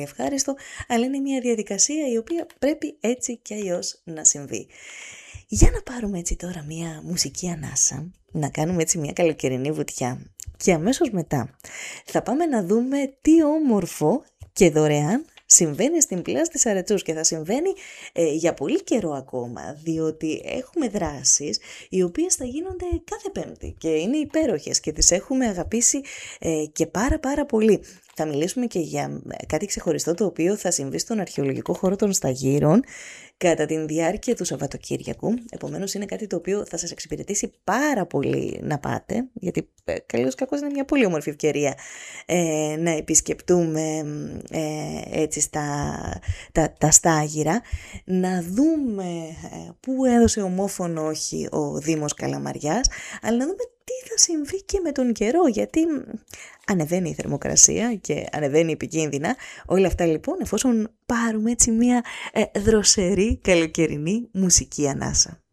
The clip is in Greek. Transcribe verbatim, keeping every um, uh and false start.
ευχάριστο, αλλά είναι μια διαδικασία η οποία πρέπει έτσι κι αλλιώς να συμβεί. Για να πάρουμε έτσι τώρα μια μουσική ανάσα, να κάνουμε έτσι μια καλοκαιρινή βουτιά και αμέσως μετά θα πάμε να δούμε τι όμορφο και δωρεάν συμβαίνει στην Πλάση της Αρετσούς και θα συμβαίνει ε, για πολύ καιρό ακόμα, διότι έχουμε δράσεις οι οποίες θα γίνονται κάθε Πέμπτη και είναι υπέροχες και τις έχουμε αγαπήσει ε, και πάρα πάρα πολύ. Θα μιλήσουμε και για κάτι ξεχωριστό το οποίο θα συμβεί στον αρχαιολογικό χώρο των Σταγύρων κατά τη διάρκεια του Σαββατοκύριακου. Επομένως είναι κάτι το οποίο θα σας εξυπηρετήσει πάρα πολύ να πάτε, γιατί ε, καλώς κακώς είναι μια πολύ όμορφη ευκαιρία ε, να επισκεπτούμε ε, έτσι στα, τα, τα Στάγυρα, να δούμε ε, πού έδωσε ομόφωνο όχι ο Δήμος Καλαμαριάς, αλλά να δούμε τι θα συμβεί και με τον καιρό, γιατί ανεβαίνει η θερμοκρασία και ανεβαίνει επικίνδυνα. Όλα αυτά λοιπόν εφόσον πάρουμε έτσι μια ε, δροσερή καλοκαιρινή μουσική ανάσα.